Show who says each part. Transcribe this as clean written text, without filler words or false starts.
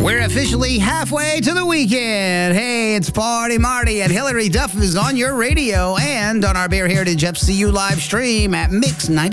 Speaker 1: We're officially halfway to the weekend. Hey, it's Party Marty, and Hillary Duff is on your radio and on our Bear Heritage FCU live stream at Mix 90.